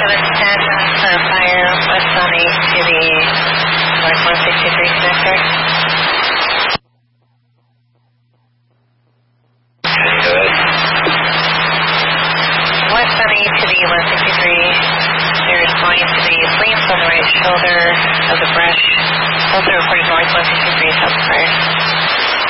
fire west on 8 to the north 163 connector. Good. West on 8 to the 163, there's going to be flames on the right shoulder of the brush. Also reporting north 163 south fire.